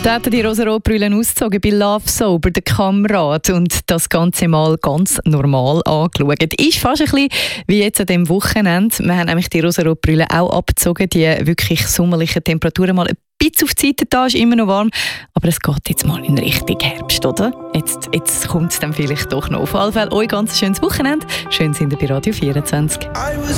Da hat die rosa-rot-Brille ausgezogen bei Love Sober, der Kamerad, und das Ganze mal ganz normal angeschaut. Ist fast ein bisschen wie jetzt an diesem Wochenende. Wir haben nämlich die rosa-rot-Brille auch abgezogen, die wirklich sommerlichen Temperaturen mal ein bisschen auf die Seite, da ist immer noch warm, aber es geht jetzt mal in Richtung Herbst, oder? Jetzt kommt es dann vielleicht doch noch. Auf alle Fälle euch ganz schönes Wochenende. Schön sind ihr bei Radio 24.